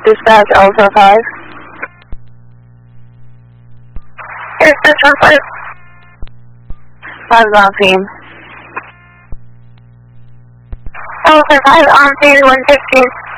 dispatch Alpha 5. Here's this 1-5. 5 on scene. Alpha 5 on scene 115.